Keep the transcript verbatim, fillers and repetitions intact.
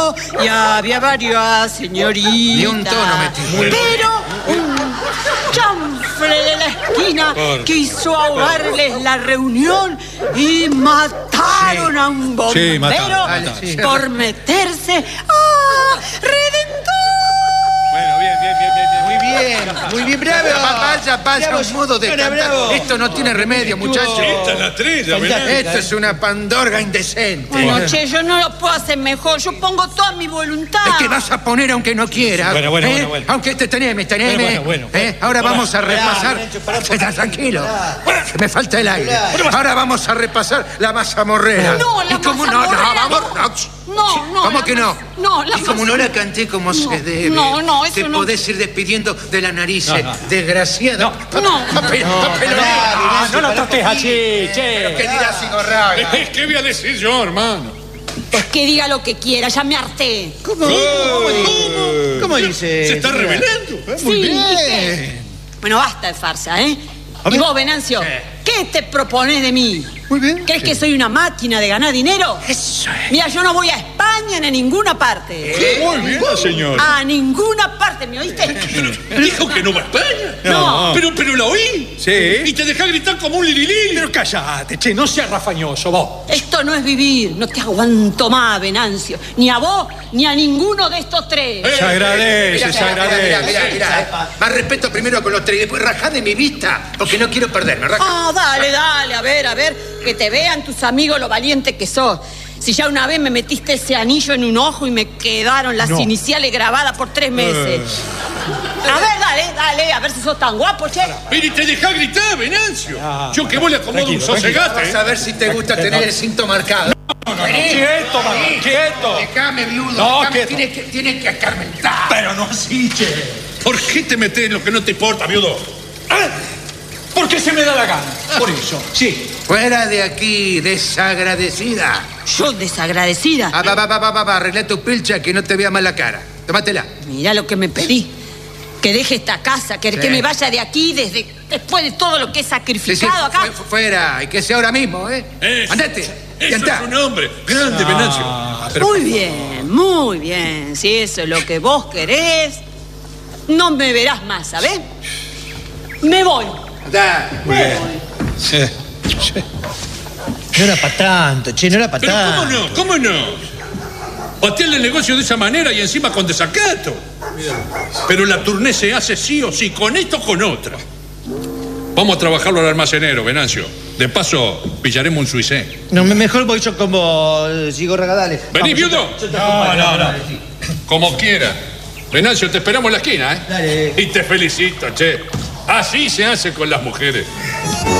Venancio y había varias señoritas. Ni un tono metí. Pero un chanfle de la esquina quiso ahogarles la reunión y mataron Sí. a un bombero Sí, mataron, Dale, sí. por meterse a Redentor. Bueno, bien, bien, bien, bien. Muy bien, muy bien, bravo. Vaya, vaya, Bravo, un modo de señora, cantar. bravo. Esto no tiene remedio, muchachos. Esta es la estrella, Venancio. Esto es una pandorga indecente. Bueno, che, yo no lo puedo hacer mejor. Yo pongo toda mi voluntad. Es que vas a poner aunque no quieras. Bueno, bueno, ¿eh? bueno, bueno. Aunque te teneme, teneme. Bueno, bueno, bueno. ¿eh? Ahora Pará, vamos a pará, repasar. Venancio, pará un Está poquito, tranquilo. pará. Que me falta el aire. Pará. Ahora vamos a repasar la mazamorrera. No, la ¿Y cómo no? No, mazamorrera, vamos. no. No. No, no. ¿Cómo la que no? mas- No, la Y como no la canté como No, se debe. no, no, eso te no. podés ir despidiendo de la nariz, No, eh, no. desgraciada. No. Papel, No, papelonera. pará, Ah, no la pará un trates así, poquito. che. ¿Qué dirás, Sigorraga? ¿Qué voy a decir yo, hermano? Pues que diga lo que quiera, ya me harté. ¿Cómo? ¿Cómo dice? ¿Cómo dice? Se está señora? revelando. Muy Sí, bien. ¿y qué? Bueno, basta de farsa, ¿eh? A Y ver. vos, Venancio, ¿qué te propones de mí? Muy bien. ¿Crees que soy una máquina de ganar dinero? Eso es. Mira, yo no voy a España ni a ninguna parte. Muy bien, señor. A ninguna parte, ¿me oíste? Dijo que no va a España. No. Pero, pero la oí. Sí. Y te deja gritar como un lirilí. Pero cállate, che, no seas rafañoso, vos. Esto no es vivir, no te aguanto más, Venancio. Ni a vos, ni a ninguno de estos tres. Eh, Se agradece, Mirá, se mirá, mirá, agradece. mirá, mirá, eh. Más respeto primero con los tres y después rajá de mi vista, porque no quiero perderme. Rajá. Ah, dale, dale, a ver, a ver, que te vean tus amigos lo valiente que sos. Si ya una vez me metiste ese anillo en un ojo y me quedaron las No. iniciales grabadas por tres meses. A ver, dale, dale, a ver si sos tan guapo, che. Pero y te deja gritar, Venancio. Ah, Yo que vos le acomodo un tranquilo, sosegate. Vas a ver si te gusta tener el cinto marcado. Quieto, mamá, quieto. Déjame, viudo. No, déjame, quieto. tienes que, tienes que acarmentar. Pero no así, che. ¿Por qué te metes en lo que no te importa, viudo? Ah, Porque se me da la gana. Por eso, sí. Fuera de aquí, desagradecida. Yo desagradecida. Ah, va, va, va, va, va, va, arregla tu pilcha que no te vea mal la cara. Tómatela. Mirá lo que me pedí. Que deje esta casa, que, Sí. que me vaya de aquí desde después de todo lo que he Sí, sí, sacrificado acá. fu- fuera, y que sea ahora mismo, ¿eh? Eso. Andate. Ya Eso está. es un hombre. Grande, Venancio. Ah, pero- Muy bien, muy bien. Si eso es lo que vos querés, no me verás más, ¿sabés? Me voy. Andá. Sí. No era para tanto, che, no era para Pero tanto. ¿cómo no? ¿Cómo no? Patearle el negocio de esa manera y encima con desacato. Pero la tournée se hace sí o sí, con esto o con otra. Vamos a trabajarlo al almacenero, Venancio. De paso, pillaremos un suicé. No, me- mejor voy yo como sigo regadales. Vení, viudo. No, no, no. Como quiera. Venancio, te esperamos en la esquina, ¿eh? Dale. Y te felicito, che. Así se hace con las mujeres.